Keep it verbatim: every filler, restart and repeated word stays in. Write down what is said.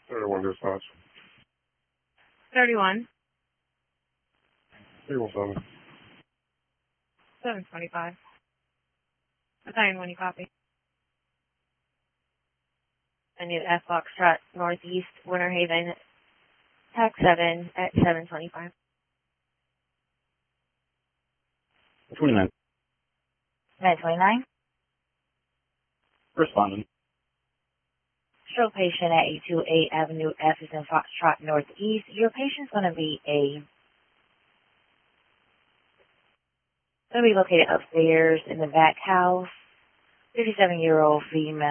thirty-one dispatch. thirty-one. three one seven. seven twenty-five. Italian when you copy. I need F Foxtrot Northeast, Winter Haven, Tax seven at seven twenty-five. twenty-nine. nine twenty-nine. Responding. Stroke patient at eight two eight Avenue F is in Foxtrot Northeast. Your patient's going to be a going to be located upstairs in the back house. fifty-seven-year-old female.